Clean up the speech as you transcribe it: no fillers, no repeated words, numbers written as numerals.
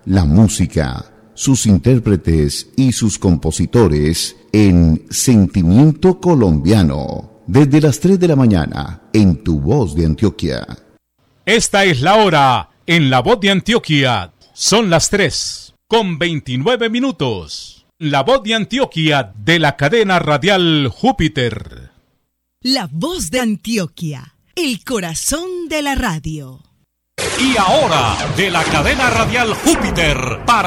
la música, sus intérpretes y sus compositores en Sentimiento Colombiano, desde las 3 de la mañana en Tu Voz de Antioquia. Esta es la hora en La Voz de Antioquia. Son las 3:29. La Voz de Antioquia de la cadena radial Júpiter. La Voz de Antioquia, el corazón de la radio. Y ahora, de la cadena radial Júpiter, para